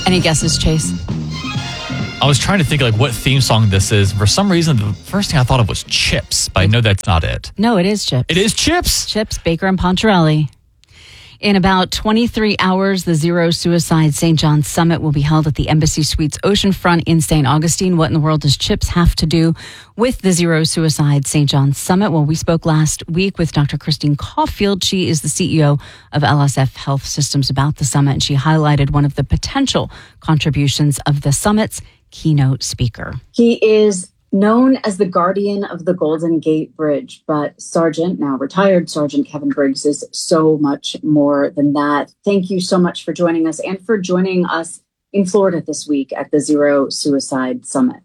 Any guesses, Chase? I was trying to think like what theme song this is. For some reason, the first thing I thought of was Chips, but I know that's not it. No, it is Chips. It is Chips? Chips, Baker and Poncherelli. In about 23 hours, the Zero Suicide St. John Summit will be held at the Embassy Suites Oceanfront in St. Augustine. What in the world does Chips have to do with the Zero Suicide St. John Summit? Well, we spoke last week with Dr. Christine Caulfield. She is the CEO of LSF Health Systems about the summit, and she highlighted one of the potential contributions of the summit's keynote speaker. He is known as the guardian of the Golden Gate Bridge, but Sergeant, now retired Sergeant Kevin Briggs, is so much more than that. Thank you so much for joining us and for joining us in Florida this week at the Zero Suicide Summit.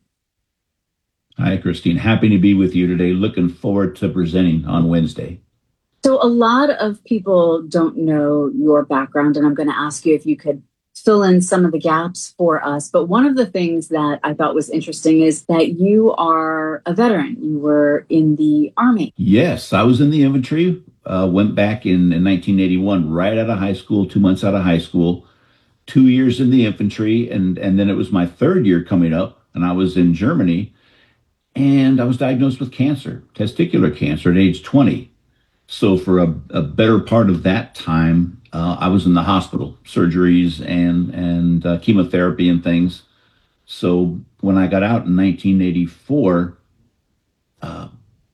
Hi, Christine. Happy to be with you today. Looking forward to presenting on Wednesday. So a lot of people don't know your background, and I'm going to ask you if you could fill in some of the gaps for us. But one of the things that I thought was interesting is that you are a veteran. You were in the Army. Yes, I was in the infantry. Went back in 1981, right out of high school, 2 months out of high school, 2 years in the infantry. And then it was my third year coming up, and I was in Germany. And I was diagnosed with cancer, testicular cancer at age 20. So for a better part of that time, I was in the hospital, surgeries and chemotherapy and things. So when I got out in 1984, I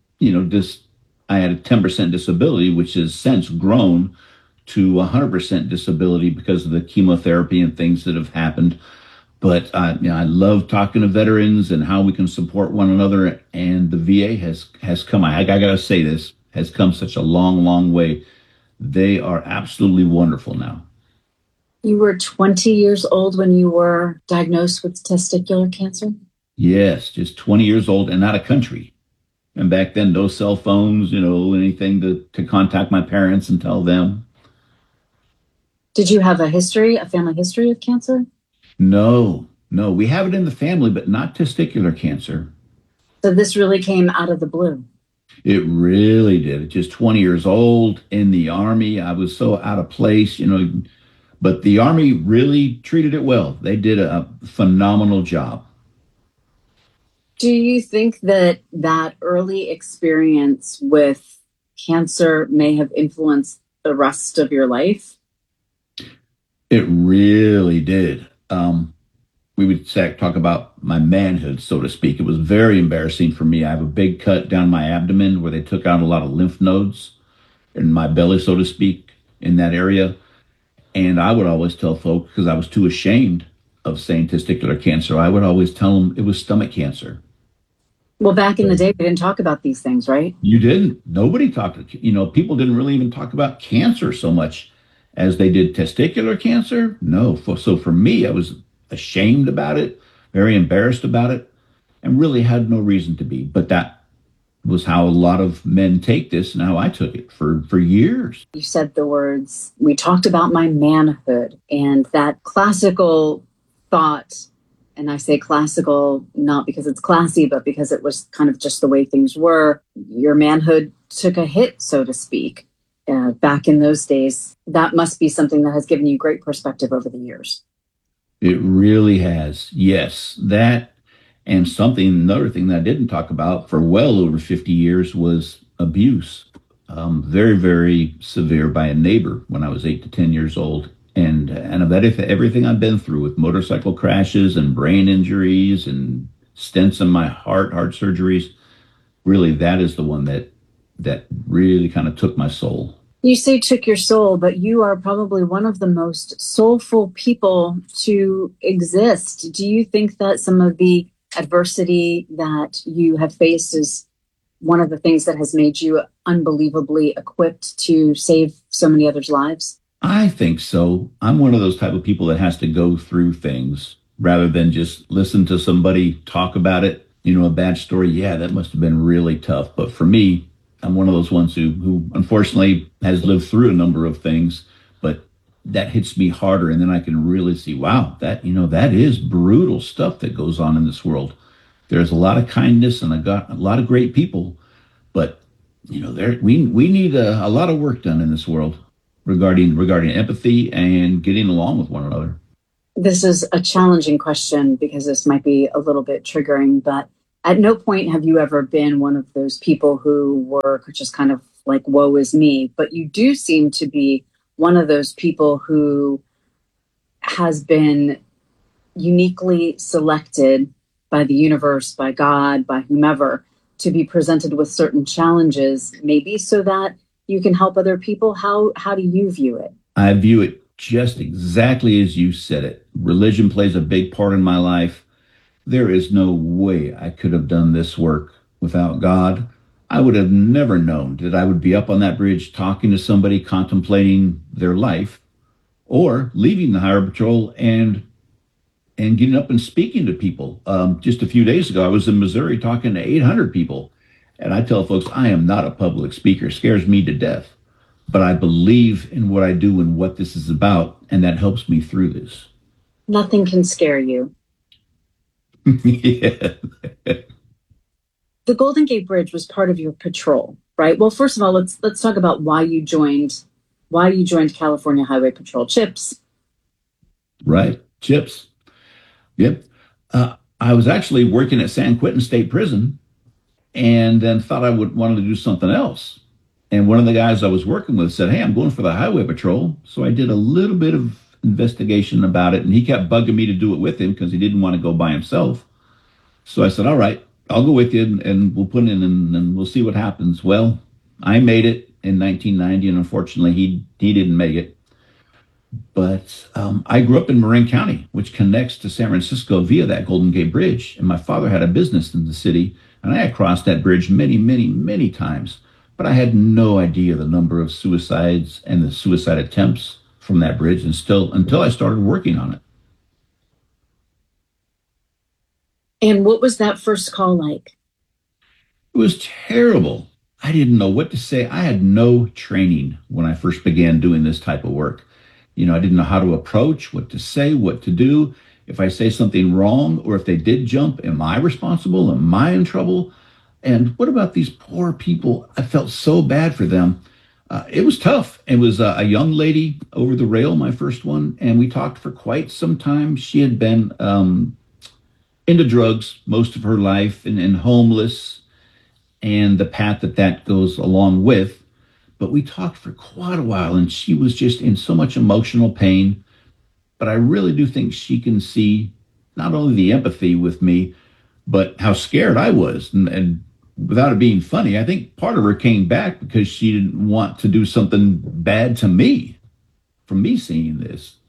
had a 10% disability, which has since grown to 100% disability because of the chemotherapy and things that have happened. But I love talking to veterans and how we can support one another. And the VA has come, I got to say this, has come such a long, long way. They are absolutely wonderful now. You were 20 years old when you were diagnosed with testicular cancer? Yes, just 20 years old and out of country. And back then, no cell phones, anything to contact my parents and tell them. Did you have a family history of cancer? No. We have it in the family, but not testicular cancer. So this really came out of the blue. It really did. Just 20 years old in the Army. I was so out of place, but the Army really treated it well. They did a phenomenal job. Do you think that early experience with cancer may have influenced the rest of your life? It really did. We would talk about my manhood, so to speak. It was very embarrassing for me. I have a big cut down my abdomen where they took out a lot of lymph nodes in my belly, so to speak, in that area. And I would always tell folks, because I was too ashamed of saying testicular cancer, I would always tell them it was stomach cancer. Well, back in the day, we didn't talk about these things, right? You didn't. Nobody talked. People didn't really even talk about cancer so much as they did testicular cancer. No. So for me, I was ashamed about it, very embarrassed about it, and really had no reason to be. But that was how a lot of men take this and how I took it for years. You said the words, we talked about my manhood, and that classical thought, and I say classical not because it's classy, but because it was kind of just the way things were. Your manhood took a hit, so to speak, back in those days. That must be something that has given you great perspective over the years. It really has. Yes, that and another thing that I didn't talk about for well over 50 years was abuse. Very, very severe by a neighbor when I was 8 to 10 years old. And of everything I've been through with motorcycle crashes and brain injuries and stents in my heart surgeries, really that is the one that really kind of took my soul. You say took your soul, but you are probably one of the most soulful people to exist. Do you think that some of the adversity that you have faced is one of the things that has made you unbelievably equipped to save so many others' lives? I think so. I'm one of those type of people that has to go through things rather than just listen to somebody talk about it. A bad story. Yeah, that must have been really tough. But for me, I'm one of those ones who unfortunately has lived through a number of things, but that hits me harder. And then I can really see, wow, that is brutal stuff that goes on in this world. There's a lot of kindness and a lot of great people, but we need a lot of work done in this world regarding empathy and getting along with one another. This is a challenging question because this might be a little bit triggering, but at no point have you ever been one of those people who were just kind of like, woe is me. But you do seem to be one of those people who has been uniquely selected by the universe, by God, by whomever, to be presented with certain challenges, maybe so that you can help other people. How do you view it? I view it just exactly as you said it. Religion plays a big part in my life. There is no way I could have done this work without God. I would have never known that I would be up on that bridge talking to somebody, contemplating their life, or leaving the Highway Patrol and getting up and speaking to people. Just a few days ago, I was in Missouri talking to 800 people. And I tell folks, I am not a public speaker. It scares me to death. But I believe in what I do and what this is about, and that helps me through this. Nothing can scare you. Yeah. The Golden Gate Bridge was part of your patrol, right? Well, first of all, let's talk about why you joined California Highway Patrol. CHIPS. Right. CHIPS. Yep. I was actually working at San Quentin State Prison and then thought I would wanted to do something else. And one of the guys I was working with said, hey, I'm going for the Highway Patrol. So I did a little bit of investigation about it, and he kept bugging me to do it with him because he didn't want to go by himself. So I said, all right, I'll go with you and we'll put in and we'll see what happens. Well, I made it in 1990, and unfortunately he didn't make it. But I grew up in Marin County, which connects to San Francisco via that Golden Gate Bridge. And my father had a business in the city, and I had crossed that bridge many, many, many times. But I had no idea the number of suicides and the suicide attempts from that bridge, and still until I started working on it. And what was that first call like? It was terrible. I didn't know what to say. I had no training when I first began doing this type of work. I didn't know how to approach, what to say, what to do. If I say something wrong, or if they did jump, am I responsible? Am I in trouble? And what about these poor people? I felt so bad for them. It was tough. It was a young lady over the rail, my first one, and we talked for quite some time. She had been into drugs most of her life and homeless, and the path that goes along with. But we talked for quite a while, and she was just in so much emotional pain. But I really do think she can see not only the empathy with me, but how scared I was. And without it being funny, I think part of her came back because she didn't want to do something bad to me from me seeing this.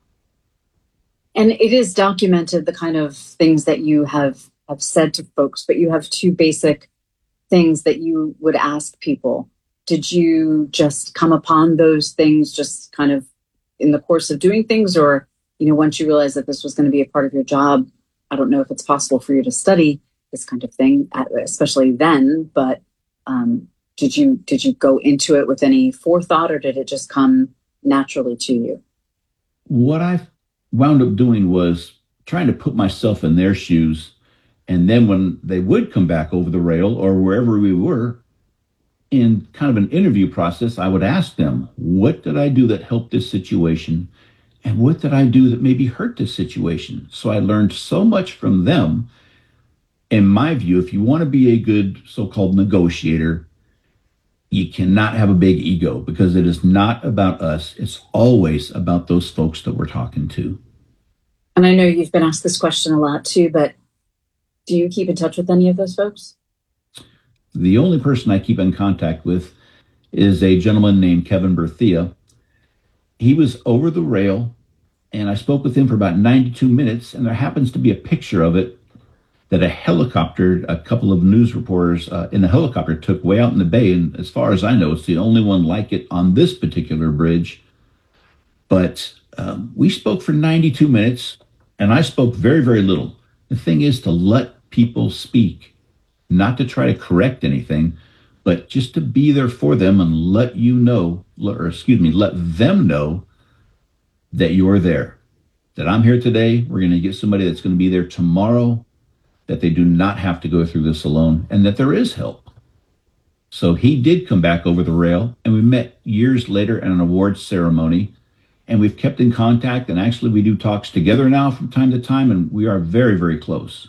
And it is documented, the kind of things that you have said to folks, but you have two basic things that you would ask people. Did you just come upon those things just kind of in the course of doing things? Or, once you realized that this was going to be a part of your job, I don't know if it's possible for you to study this kind of thing, especially then, but did you go into it with any forethought, or did it just come naturally to you? What I wound up doing was trying to put myself in their shoes. And then when they would come back over the rail or wherever we were, in kind of an interview process, I would ask them, what did I do that helped this situation? And what did I do that maybe hurt this situation? So I learned so much from them. In my view, if you want to be a good so-called negotiator, you cannot have a big ego, because it is not about us. It's always about those folks that we're talking to. And I know you've been asked this question a lot too, but do you keep in touch with any of those folks? The only person I keep in contact with is a gentleman named Kevin Berthia. He was over the rail, and I spoke with him for about 92 minutes, and there happens to be a picture of it that a couple of news reporters in a helicopter took way out in the bay. And as far as I know, it's the only one like it on this particular bridge. But we spoke for 92 minutes, and I spoke very, very little. The thing is to let people speak, not to try to correct anything, but just to be there for them and let them know that you're there, that I'm here today. We're going to get somebody that's going to be there tomorrow, that they do not have to go through this alone, and that there is help. So he did come back over the rail, and we met years later at an awards ceremony. and we've kept in contact. And actually, we do talks together now from time to time, and we are very, very close.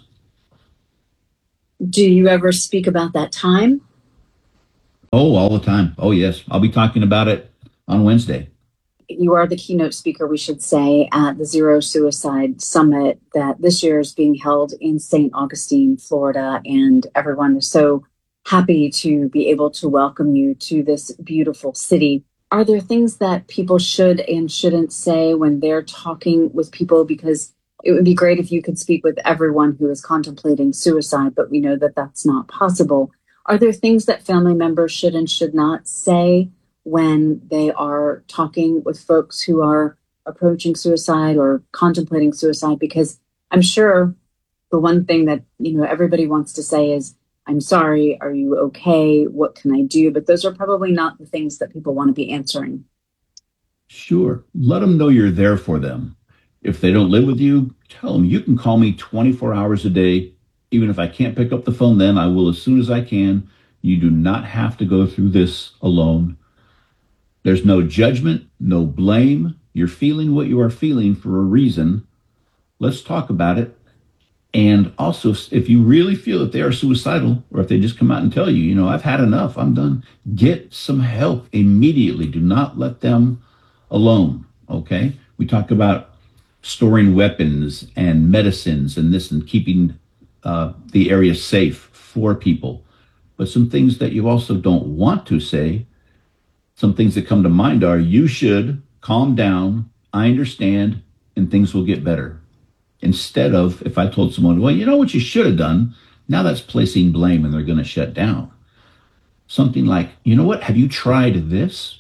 Do you ever speak about that time? Oh, all the time. Oh, yes. I'll be talking about it on Wednesday. You are the keynote speaker, we should say, at the Zero Suicide Summit that this year is being held in St. Augustine, Florida, and everyone is so happy to be able to welcome you to this beautiful city. Are there things that people should and shouldn't say when they're talking with people? Because it would be great if you could speak with everyone who is contemplating suicide, but we know that that's not possible. Are there things that family members should and should not say when they are talking with folks who are approaching suicide or contemplating suicide? Because I'm sure the one thing that, everybody wants to say is, I'm sorry, are you okay? What can I do? But those are probably not the things that people want to be answering. Sure. Let them know you're there for them. If they don't live with you, tell them you can call me 24 hours a day. Even if I can't pick up the phone then, I will as soon as I can. You do not have to go through this alone. There's no judgment, no blame. You're feeling what you are feeling for a reason. Let's talk about it. And also, if you really feel that they are suicidal, or if they just come out and tell you, I've had enough, I'm done, get some help immediately. Do not let them alone, okay? We talk about storing weapons and medicines and this and keeping the area safe for people. But some things that you also don't want to say, some things that come to mind are, you should calm down, I understand, and things will get better. Instead of, if I told someone, well, you know what you should have done, now that's placing blame and they're going to shut down. Something like, you know what, have you tried this?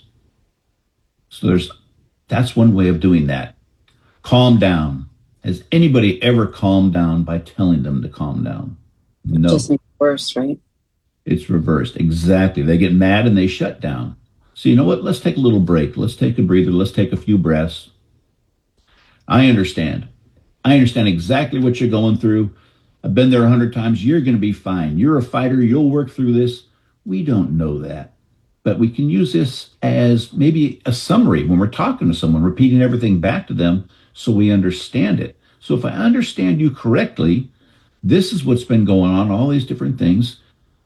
So that's one way of doing that. Calm down. Has anybody ever calmed down by telling them to calm down? No. It just makes it worse, right? It's reversed. Exactly. They get mad and they shut down. So you know what? Let's take a little break. Let's take a breather. Let's take a few breaths. I understand. I understand exactly what you're going through. I've been there 100 times. You're going to be fine. You're a fighter. You'll work through this. We don't know that. But we can use this as maybe a summary when we're talking to someone, repeating everything back to them so we understand it. So if I understand you correctly, this is what's been going on, all these different things.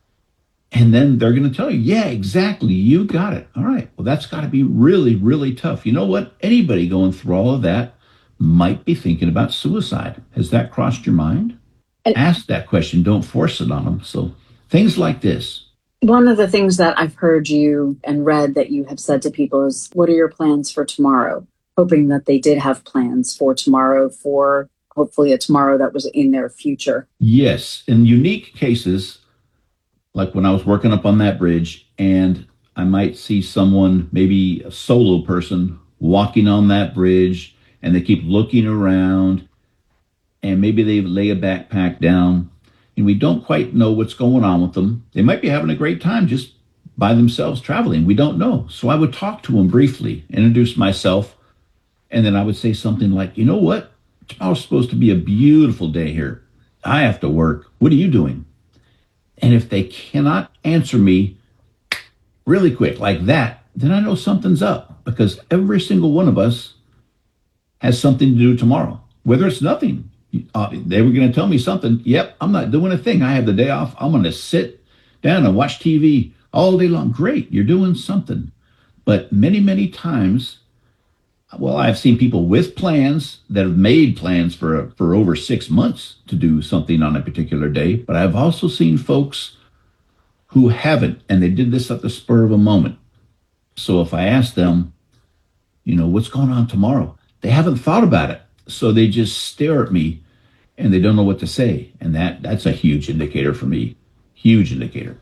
And then they're going to tell you, yeah, exactly. You got it. All right. Well, that's got to be really, really tough. You know what? Anybody going through all of that might be thinking about suicide. Has that crossed your mind? Ask that question. Don't force it on them. So things like this. One of the things that I've heard you and read that you have said to people is, what are your plans for tomorrow? Hoping that they did have plans for tomorrow, for hopefully a tomorrow that was in their future. Yes. In unique cases, like when I was working up on that bridge, and I might see someone, maybe a solo person, walking on that bridge, and they keep looking around, and maybe they lay a backpack down, and we don't quite know what's going on with them. They might be having a great time just by themselves traveling. We don't know. So I would talk to them briefly, introduce myself, and then I would say something like, you know what? Tomorrow's supposed to be a beautiful day here. I have to work. What are you doing? And if they cannot answer me really quick like that, then I know something's up, because every single one of us has something to do tomorrow, whether it's nothing. They were going to tell me something. Yep, I'm not doing a thing. I have the day off. I'm going to sit down and watch TV all day long. Great, you're doing something. But many, many times, well, I've seen people with plans that have made plans for over 6 months to do something on a particular day. But I've also seen folks who haven't, and they did this at the spur of a moment. So if I ask them, what's going on tomorrow? They haven't thought about it. So they just stare at me and they don't know what to say. And that's a huge indicator for me. Huge indicator.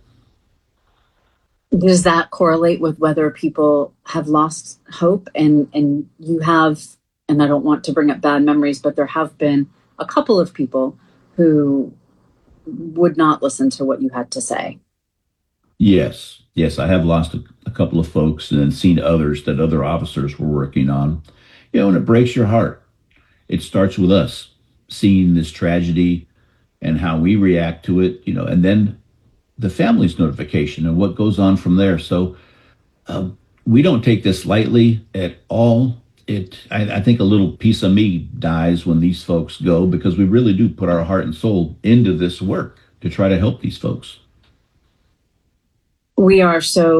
Does that correlate with whether people have lost hope and you have, and I don't want to bring up bad memories, but there have been a couple of people who would not listen to what you had to say? Yes, I have lost a couple of folks and then seen others that other officers were working on. And it breaks your heart. It starts with us seeing this tragedy and how we react to it, and then the family's notification and what goes on from there. So we don't take this lightly at all. I think a little piece of me dies when these folks go, because we really do put our heart and soul into this work to try to help these folks. We are so